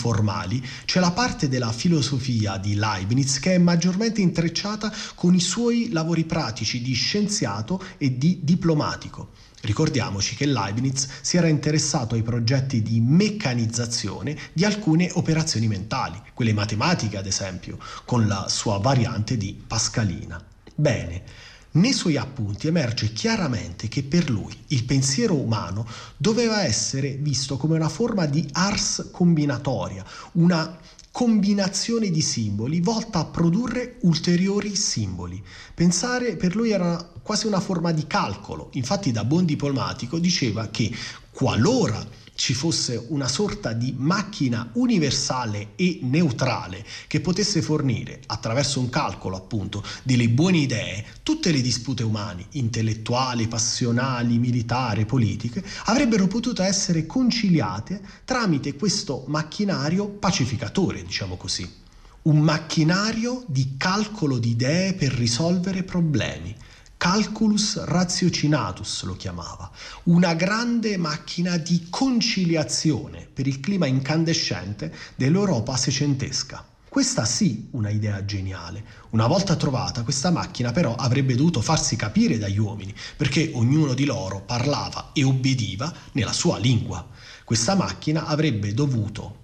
formali, c'è la parte della filosofia di Leibniz che è maggiormente intrecciata con i suoi lavori pratici di scienziato e di diplomatico. Ricordiamoci che Leibniz si era interessato ai progetti di meccanizzazione di alcune operazioni mentali, quelle matematiche ad esempio, con la sua variante di Pascalina. Bene, nei suoi appunti emerge chiaramente che per lui il pensiero umano doveva essere visto come una forma di ars combinatoria, una combinazione di simboli volta a produrre ulteriori simboli. Pensare per lui era quasi una forma di calcolo. Infatti da buon diplomatico diceva che qualora ci fosse una sorta di macchina universale e neutrale che potesse fornire, attraverso un calcolo appunto, delle buone idee, tutte le dispute umane, intellettuali, passionali, militari, politiche, avrebbero potuto essere conciliate tramite questo macchinario pacificatore, diciamo così. Un macchinario di calcolo di idee per risolvere problemi. Calculus ratiocinatus lo chiamava, una grande macchina di conciliazione per il clima incandescente dell'Europa secentesca. Questa sì, una idea geniale. Una volta trovata, questa macchina però avrebbe dovuto farsi capire dagli uomini, perché ognuno di loro parlava e obbediva nella sua lingua. Questa macchina avrebbe dovuto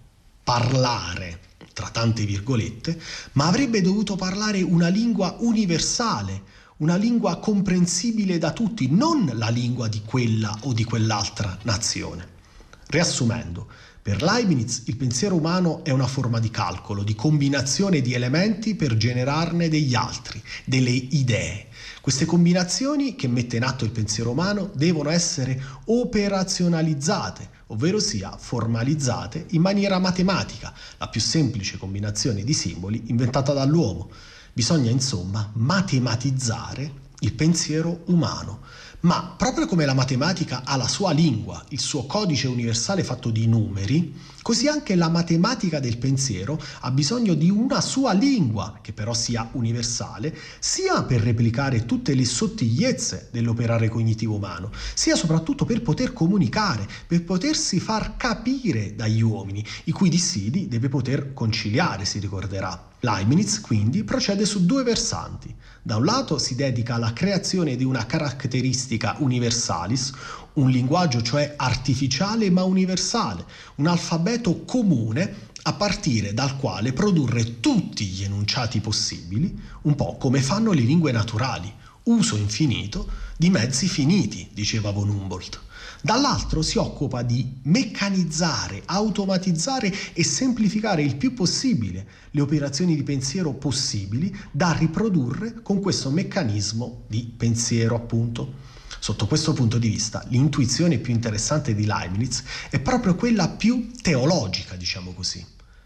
parlare, tra tante virgolette, ma avrebbe dovuto parlare una lingua universale, una lingua comprensibile da tutti, non la lingua di quella o di quell'altra nazione. Riassumendo, per Leibniz il pensiero umano è una forma di calcolo, di combinazione di elementi per generarne degli altri, delle idee. Queste combinazioni che mette in atto il pensiero umano devono essere operazionalizzate, ovvero sia formalizzate in maniera matematica, la più semplice combinazione di simboli inventata dall'uomo. Bisogna insomma matematizzare il pensiero umano, ma proprio come la matematica ha la sua lingua, il suo codice universale fatto di numeri, così anche la matematica del pensiero ha bisogno di una sua lingua, che però sia universale, sia per replicare tutte le sottigliezze dell'operare cognitivo umano, sia soprattutto per poter comunicare, per potersi far capire dagli uomini, i cui dissidi deve poter conciliare, si ricorderà. Leibniz quindi procede su due versanti. Da un lato si dedica alla creazione di una caratteristica universalis, un linguaggio cioè artificiale ma universale, un alfabeto comune a partire dal quale produrre tutti gli enunciati possibili, un po' come fanno le lingue naturali, uso infinito di mezzi finiti, diceva von Humboldt. Dall'altro si occupa di meccanizzare, automatizzare e semplificare il più possibile le operazioni di pensiero possibili da riprodurre con questo meccanismo di pensiero, appunto. Sotto questo punto di vista, l'intuizione più interessante di Leibniz è proprio quella più teologica, diciamo così.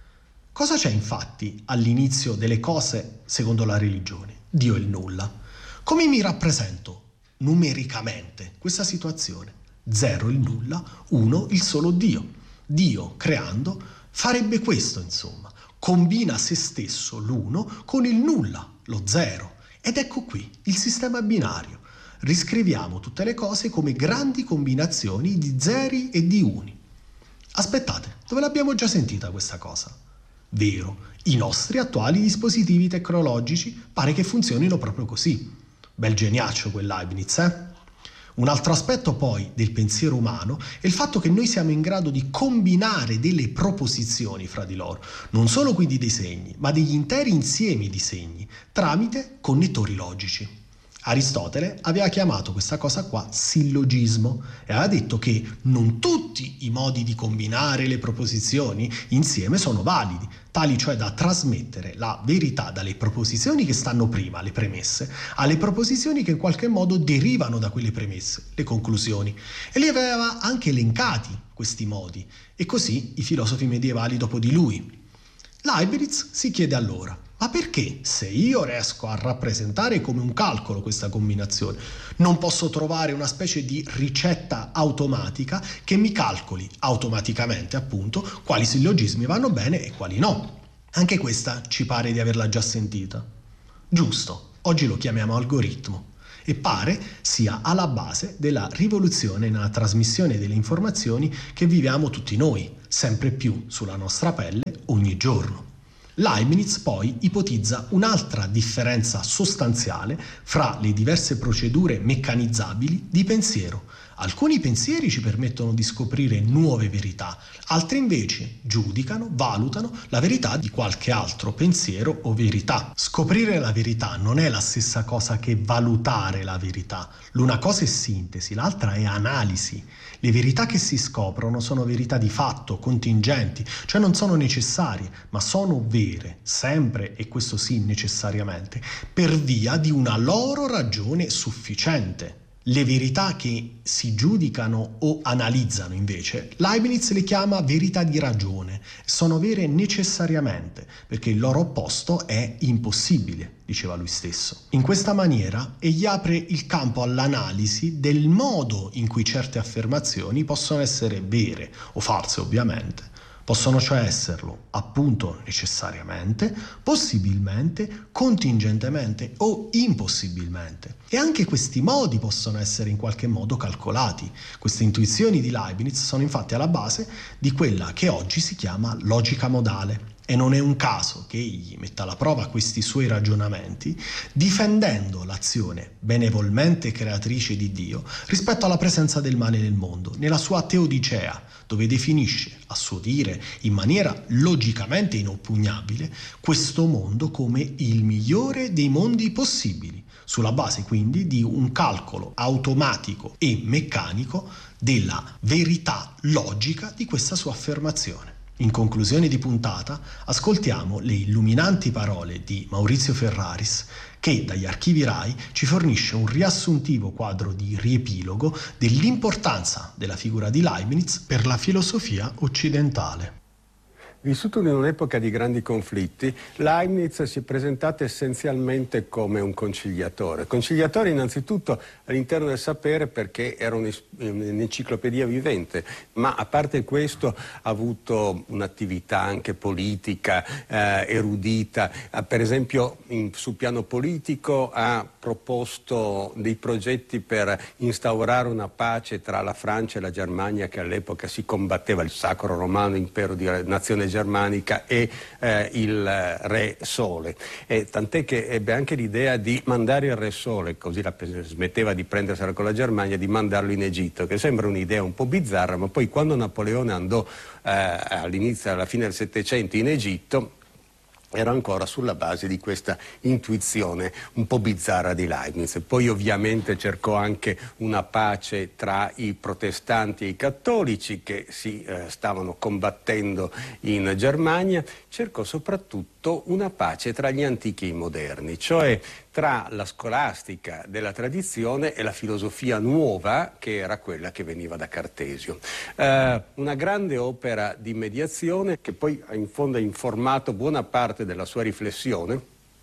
Cosa c'è infatti all'inizio delle cose secondo la religione? Dio è il nulla. Come mi rappresento numericamente questa situazione? 0 il nulla, 1 il solo Dio. Dio, creando, farebbe questo, insomma. Combina se stesso, l'uno, con il nulla, lo 0. Ed ecco qui il sistema binario. Riscriviamo tutte le cose come grandi combinazioni di zeri e di uni. Aspettate, dove l'abbiamo già sentita questa cosa? Vero, i nostri attuali dispositivi tecnologici pare che funzionino proprio così. Bel geniaccio quel Leibniz, eh? Un altro aspetto poi del pensiero umano è il fatto che noi siamo in grado di combinare delle proposizioni fra di loro, non solo quindi dei segni, ma degli interi insiemi di segni, tramite connettori logici. Aristotele aveva chiamato questa cosa qua sillogismo e aveva detto che non tutti i modi di combinare le proposizioni insieme sono validi, tali cioè da trasmettere la verità dalle proposizioni che stanno prima, le premesse, alle proposizioni che in qualche modo derivano da quelle premesse, le conclusioni. E li aveva anche elencati questi modi, e così i filosofi medievali dopo di lui. Leibniz si chiede allora: ma perché, se io riesco a rappresentare come un calcolo questa combinazione, non posso trovare una specie di ricetta automatica che mi calcoli automaticamente, appunto, quali sillogismi vanno bene e quali no? Anche questa ci pare di averla già sentita. Giusto, oggi lo chiamiamo algoritmo e pare sia alla base della rivoluzione nella trasmissione delle informazioni che viviamo tutti noi, sempre più sulla nostra pelle ogni giorno. Leibniz poi ipotizza un'altra differenza sostanziale fra le diverse procedure meccanizzabili di pensiero. Alcuni pensieri ci permettono di scoprire nuove verità, altri invece giudicano, valutano la verità di qualche altro pensiero o verità. Scoprire la verità non è la stessa cosa che valutare la verità. L'una cosa è sintesi, l'altra è analisi. Le verità che si scoprono sono verità di fatto, contingenti, cioè non sono necessarie, ma sono vere, sempre, e questo sì necessariamente, per via di una loro ragione sufficiente. Le verità che si giudicano o analizzano, invece, Leibniz le chiama verità di ragione. Sono vere necessariamente, perché il loro opposto è impossibile, diceva lui stesso. In questa maniera egli apre il campo all'analisi del modo in cui certe affermazioni possono essere vere, o false ovviamente. Possono cioè esserlo, appunto, necessariamente, possibilmente, contingentemente o impossibilmente. E anche questi modi possono essere in qualche modo calcolati. Queste intuizioni di Leibniz sono infatti alla base di quella che oggi si chiama logica modale. E non è un caso che egli metta alla prova questi suoi ragionamenti difendendo l'azione benevolmente creatrice di Dio rispetto alla presenza del male nel mondo, nella sua Teodicea, dove definisce, a suo dire, in maniera logicamente inoppugnabile, questo mondo come il migliore dei mondi possibili, sulla base quindi di un calcolo automatico e meccanico della verità logica di questa sua affermazione. In conclusione di puntata, ascoltiamo le illuminanti parole di Maurizio Ferraris, che dagli archivi RAI ci fornisce un riassuntivo quadro di riepilogo dell'importanza della figura di Leibniz per la filosofia occidentale. Vissuto in un'epoca di grandi conflitti, Leibniz si è presentato essenzialmente come un conciliatore. Conciliatore innanzitutto all'interno del sapere perché era un'enciclopedia vivente, ma a parte questo ha avuto un'attività anche politica, erudita. Per esempio sul piano politico ha proposto dei progetti per instaurare una pace tra la Francia e la Germania, che all'epoca si combatteva, il Sacro Romano Impero di Nazione Germanica e il Re Sole, tant'è che ebbe anche l'idea di mandare il Re Sole, così smetteva di prendersela con la Germania, di mandarlo in Egitto, che sembra un'idea un po' bizzarra, ma poi quando Napoleone andò all'inizio, alla fine del Settecento in Egitto, era ancora sulla base di questa intuizione un po' bizzarra di Leibniz. Poi ovviamente cercò anche una pace tra i protestanti e i cattolici che si stavano combattendo in Germania, cercò soprattutto una pace tra gli antichi e i moderni, cioè tra la scolastica della tradizione e la filosofia nuova, che era quella che veniva da Cartesio. Una grande opera di mediazione che poi in fondo ha informato buona parte della sua riflessione,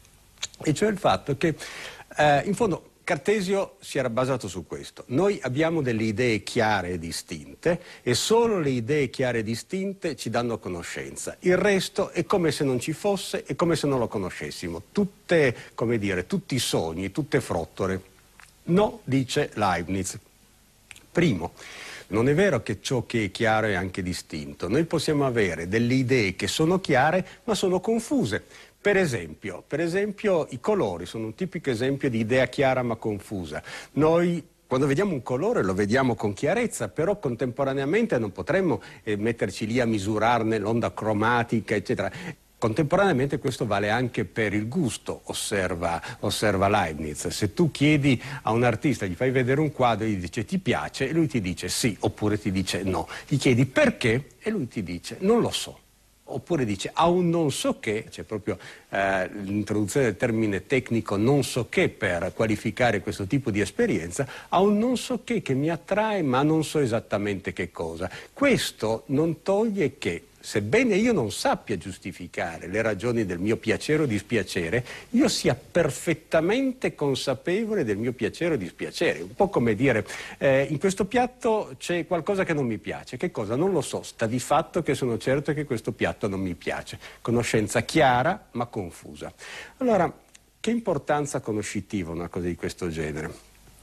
e cioè il fatto che in fondo Cartesio si era basato su questo. Noi abbiamo delle idee chiare e distinte e solo le idee chiare e distinte ci danno conoscenza. Il resto è come se non ci fosse, è come se non lo conoscessimo. Tutte, come dire, tutti sogni, tutte frottole. No, dice Leibniz. Primo, non è vero che ciò che è chiaro è anche distinto. Noi possiamo avere delle idee che sono chiare ma sono confuse. Per esempio, i colori sono un tipico esempio di idea chiara ma confusa. Noi quando vediamo un colore lo vediamo con chiarezza, però contemporaneamente non potremmo metterci lì a misurarne l'onda cromatica, eccetera. Contemporaneamente questo vale anche per il gusto, osserva Leibniz. Se tu chiedi a un artista, gli fai vedere un quadro e gli dice ti piace, e lui ti dice sì, oppure ti dice no. Gli chiedi perché e lui ti dice non lo so. Oppure dice ha un non so che, c'è proprio l'introduzione del termine tecnico non so che per qualificare questo tipo di esperienza, ha un non so che mi attrae ma non so esattamente che cosa. Questo non toglie che, sebbene io non sappia giustificare le ragioni del mio piacere o dispiacere, io sia perfettamente consapevole del mio piacere o dispiacere. Un po' come dire, in questo piatto c'è qualcosa che non mi piace. Che cosa? Non lo so, sta di fatto che sono certo che questo piatto non mi piace. Conoscenza chiara ma confusa. Allora, che importanza conoscitiva una cosa di questo genere?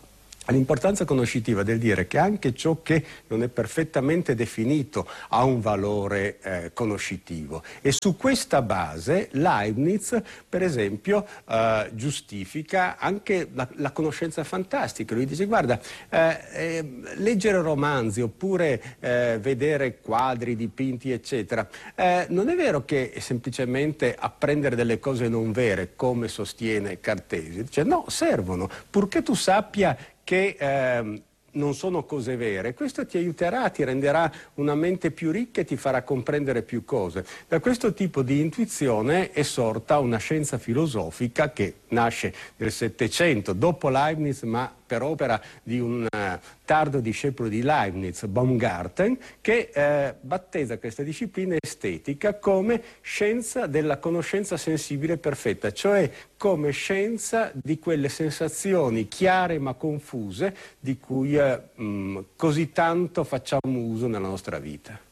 L'importanza conoscitiva del dire che anche ciò che non è perfettamente definito ha un valore conoscitivo, e su questa base Leibniz, per esempio, giustifica anche la conoscenza fantastica. Lui dice: guarda, leggere romanzi oppure vedere quadri, dipinti, eccetera, non è vero che è semplicemente apprendere delle cose non vere, come sostiene Cartesio. Dice: no, servono, purché tu sappia che non sono cose vere. Questo ti aiuterà, ti renderà una mente più ricca e ti farà comprendere più cose. Da questo tipo di intuizione è sorta una scienza filosofica che nasce nel Settecento, dopo Leibniz, ma per opera di un tardo discepolo di Leibniz, Baumgarten, che battezza questa disciplina estetica come scienza della conoscenza sensibile perfetta, cioè come scienza di quelle sensazioni chiare ma confuse di cui così tanto facciamo uso nella nostra vita.